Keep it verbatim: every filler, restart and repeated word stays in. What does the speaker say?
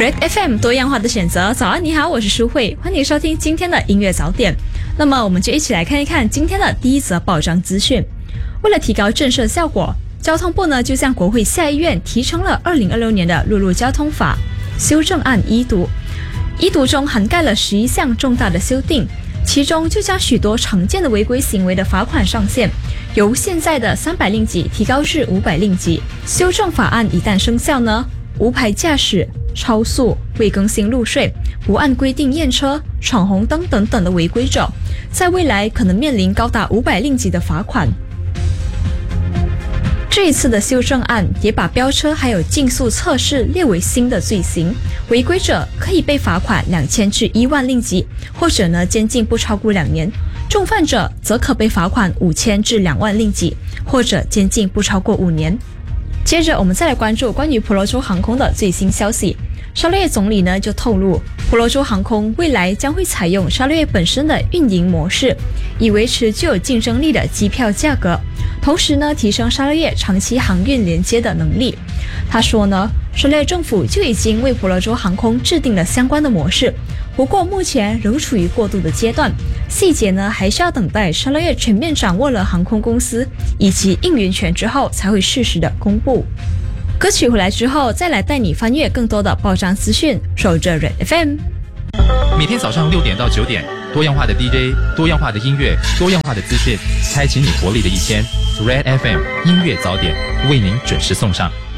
Red F M 多样化的选择，早安你好，我是舒慧，欢迎收听今天的音乐早点。那么我们就一起来看一看今天的第一则报章资讯。为了提高震慑效果，交通部呢就向国会下议院提呈了二零二六年的陆路交通法修正案一读。一读中涵盖了十一项重大的修订，其中就将许多常见的违规行为的罚款上限由现在的三百令吉提高至五百令吉。修正法案一旦生效呢，无牌驾驶、超速、未更新路税、不按规定验车、闯红灯等等的违规者，在未来可能面临高达五百令吉的罚款。这一次的修正案也把飙车还有竞速测试列为新的罪行，违规者可以被罚款两千至一万令吉，或者呢监禁不超过两年；重犯者则可被罚款五千至两万令吉，或者监禁不超过五年。接着我们再来关注关于婆罗洲航空的最新消息。沙捞越总理呢就透露，婆罗洲航空未来将会采用沙捞越本身的运营模式，以维持具有竞争力的机票价格，同时呢提升沙捞越长期航运连接的能力。他说呢，沙捞越政府就已经为婆罗洲航空制定了相关的模式，不过目前仍处于过渡的阶段，细节呢还是要等待沙捞越全面掌握了航空公司以及营运权之后才会适时的公布。歌曲回来之后，再来带你翻阅更多的报章资讯，守着 Red F M。 每天早上六点到九点，多样化的 D J， 多样化的音乐，多样化的资讯，开启你活力的一天。Red F M 音乐早点为您准时送上。